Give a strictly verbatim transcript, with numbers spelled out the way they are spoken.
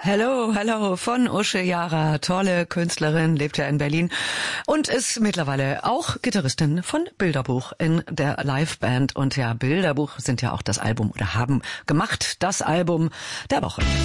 Hello, hello von Usche Jara, tolle Künstlerin, lebt ja in Berlin und ist mittlerweile auch Gitarristin von Bilderbuch in der Liveband. Und ja, Bilderbuch sind ja auch das Album oder haben gemacht das Album der Woche.